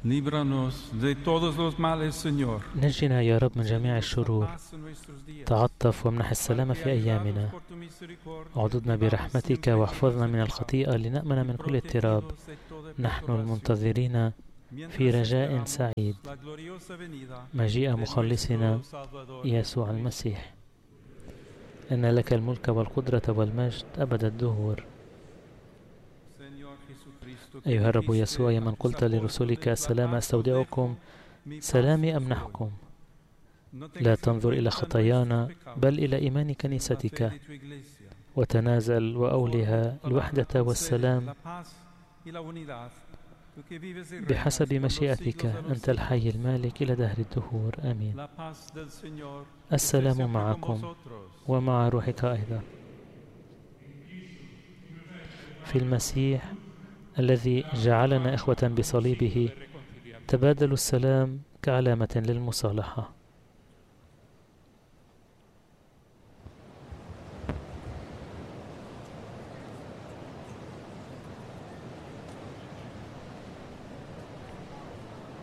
Líbranos de todos los males, Señor. نجنا يا رب من جميع الشرور. تعطف وامنح السلام في أيامنا. اعضدنا برحمتك واحفظنا من الخطيئة لنأمن من كل اضطراب، نحن المنتظرين في رجاء سعيد مجيء مخلصنا يسوع المسيح. إن لك الملك والقدرة والمجد أبد الدهور. أيها الرب يسوع، يا من قلت لرسلك السلام أستودعكم، سلامي أمنحكم، لا تنظر إلى خطايانا بل إلى إيمان كنيستك، وتنازل وأولها الوحدة والسلام بحسب مشيئتك، أنت الحي المالك إلى دهر الدهور. آمين. السلام معكم ومع روحك أيضا. في المسيح الذي جعلنا إخوة بصليبه تبادلوا السلام كعلامة للمصالحة.